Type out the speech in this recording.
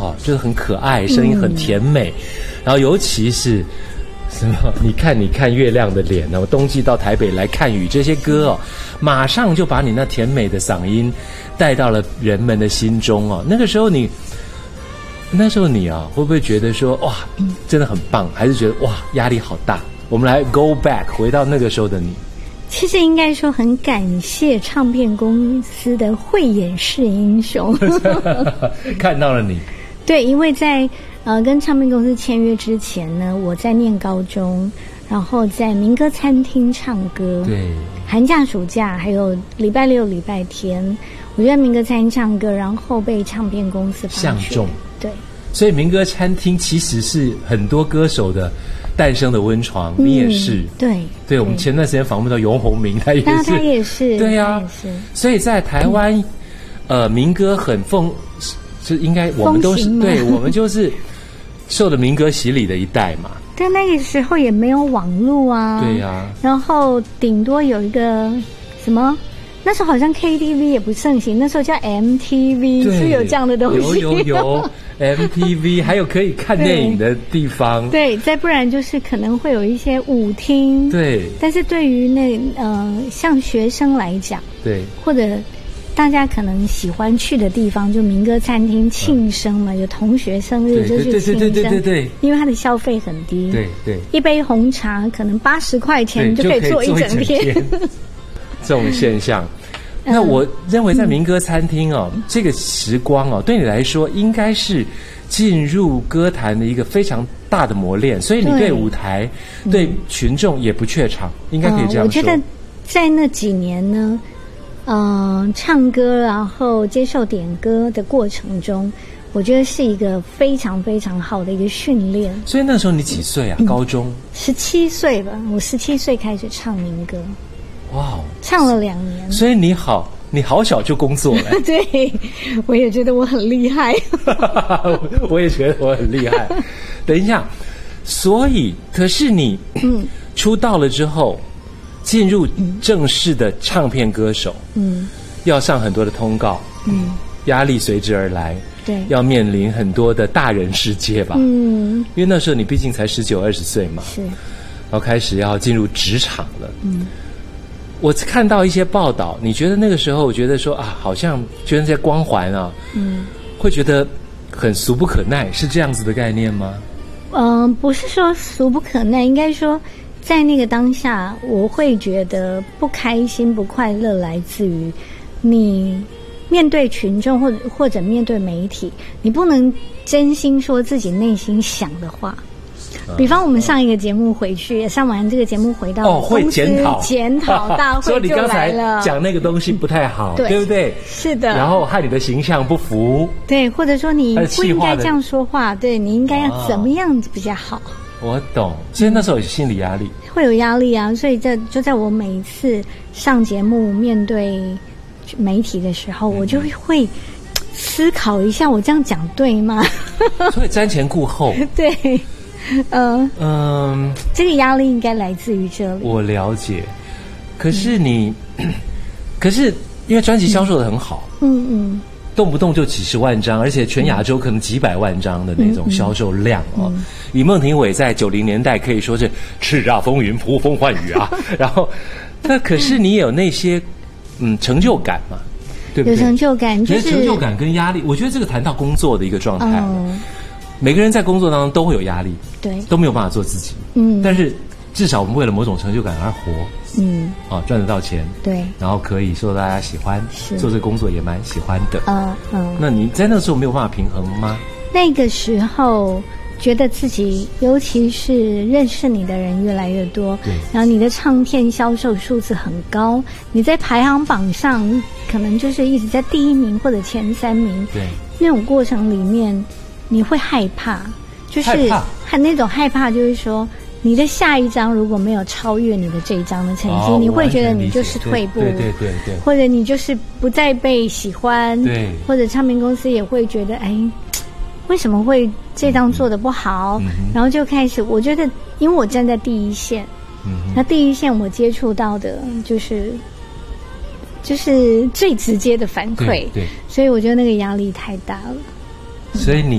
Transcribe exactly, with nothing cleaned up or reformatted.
哦，就是很可爱，声音很甜美，嗯、然后尤其是什么？你看，你看月亮的脸，然后冬季到台北来看雨，这些歌哦，马上就把你那甜美的嗓音带到了人们的心中哦。那个时候你，那时候你啊，会不会觉得说哇，真的很棒？还是觉得哇，压力好大？我们来 go back 回到那个时候的你。 其实应该说很感谢唱片公司的慧眼识英雄， 看到了你。 对，因为在呃跟唱片公司签约之前呢，我在念高中，然后在民歌餐厅唱歌。 对， 寒假、暑假还有礼拜六、礼拜天，我就在民歌餐厅唱歌，然后被唱片公司相中。 对， 所以民歌餐厅其实是很多歌手的诞生的温床，嗯、你也是。 对， 对，我们前段时间访问到游鸿明，他也是， 他也是， 对呀、啊，所以在台湾，嗯、呃，民歌很奉，是应该我们都是，对，我们就是受了民歌洗礼的一代嘛。 但那个时候也没有网络啊， 对呀、啊， 然后顶多有一个什么。那时候好像 K T V 也不盛行，那时候叫 M T V， 是有这样的东西。 有有有 M T V， 还有可以看电影的地方。 对，再不然就是可能会有一些舞厅。 对。 但是对于那呃像学生来讲， 对， 或者大家可能喜欢去的地方，就民歌餐厅庆生嘛，嗯、有同学生日就去庆生。对对对对对对。因为它的消费很低。 对对。 一杯红茶可能八十块钱就可以坐一整天。 这种现象，那我认为在民歌餐厅哦，嗯、这个时光哦，对你来说应该是进入歌坛的一个非常大的磨练，所以你对舞台、对, 对群众也不怯场，嗯、应该可以这样说。 我觉得在那几年呢，呃，唱歌然后接受点歌的过程中，我觉得是一个非常非常好的一个训练。 所以那时候你几岁啊？嗯、高中？ 十七岁吧，我十七岁开始唱民歌。 哇、wow, 唱了两年， 所以你好，你好小就工作了。 对，我也觉得我很厉害。 我也觉得我很厉害。等一下，所以可是你、嗯、出道了之后，进入正式的唱片歌手，嗯，要上很多的通告，嗯，压力随之而来。 对， 要面临很多的大人世界吧。嗯，因为那时候你毕竟才十九二十岁嘛， 是，然后开始要进入职场了。嗯。我看到一些报道，你觉得那个时候，我觉得说啊，好像觉得这些光环啊，嗯，会觉得很俗不可耐，是这样子的概念吗？ 嗯、呃，不是说俗不可耐，应该说在那个当下，我会觉得不开心、不快乐来自于你面对群众或者或者面对媒体，你不能真心说自己内心想的话。比方我们上一个节目回去，上完这个节目回到哦，会检讨检讨大会就来了。所以你刚才讲那个东西不太好，对, 对不对？ 是的。 然后害你的形象不符。 对，或者说你不应该这样说话，对你应该要怎么样比较好？ 我懂。所以那时候有心理压力， 会有压力啊。所以在就在我每一次上节目面对媒体的时候，嗯、我就会思考一下，我这样讲对吗？ 所以瞻前顾后。 对。呃嗯， 这个压力应该来自于这里。 我了解，可是你，嗯、可是因为专辑销售得很好，嗯嗯，动不动就几十万张，而且全亚洲可能几百万张的那种销售量哦。嗯嗯、以孟庭苇在九零年代可以说是叱咤风云、呼风唤雨啊。然后，那可是你也有那些嗯成就感嘛，对不对？ 有成就感，就是成就感跟压力，我觉得这个谈到工作的一个状态。嗯，每个人在工作当中都会有压力， 对， 都没有办法做自己。嗯，但是至少我们为了某种成就感而活，嗯，啊，赚得到钱， 对， 然后可以受到大家喜欢，做这个工作也蛮喜欢的。 嗯嗯， 那你在那时候没有办法平衡吗？ 那个时候觉得自己，尤其是认识你的人越来越多，对，然后你的唱片销售数字很高，你在排行榜上可能就是一直在第一名或者前三名，对，那种过程里面。你会害怕，就是很那种害怕，就是说你的下一张如果没有超越你的这一张的成绩，哦、你会觉得你就是退步， 对对对 对, 对， 或者你就是不再被喜欢，对，或者唱片公司也会觉得，哎，为什么会这张做得不好？嗯、然后就开始，我觉得，因为我站在第一线，嗯、那第一线我接触到的就是就是最直接的反馈，对，对，所以我觉得那个压力太大了。 所以你